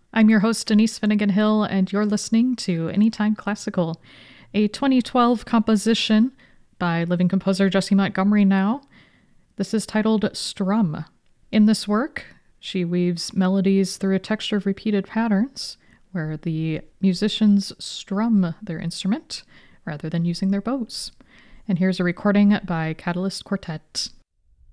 I'm your host, Denise Finnegan Hill, and you're listening to Anytime Classical, a 2012 composition by living composer Jessie Montgomery now. This is titled Strum. In this work, she weaves melodies through a texture of repeated patterns, where the musicians strum their instrument rather than using their bows. And here's a recording by Catalyst Quartet.